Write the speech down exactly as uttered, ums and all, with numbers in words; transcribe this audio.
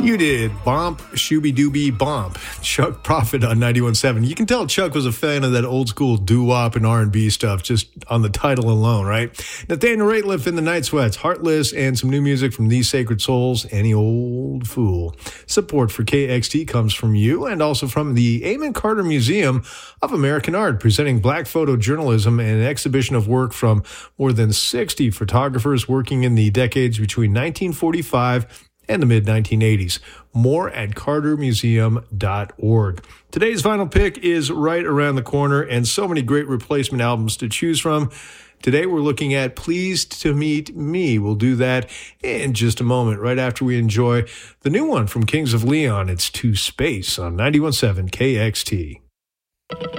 You did. Bomp, Shooby Dooby Bomp. Chuck Prophet on ninety-one point seven. You can tell Chuck was a fan of that old school doo-wop and R and B stuff just on the title alone, right? Nathaniel Rateliff in the Night Sweats, Heartless, and some new music from These Sacred Souls, Any Old Fool. Support for K X T comes from you and also from the Amon Carter Museum of American Art, presenting black photojournalism and an exhibition of work from more than sixty photographers working in the decades between nineteen forty-five and the mid nineteen eighties. More at carter museum dot org. Today's final pick is right around the corner, and so many great replacement albums to choose from. Today we're looking at Pleased to Meet Me. We'll do that in just a moment, right after we enjoy the new one from Kings of Leon. It's To Space on ninety-one point seven K X T.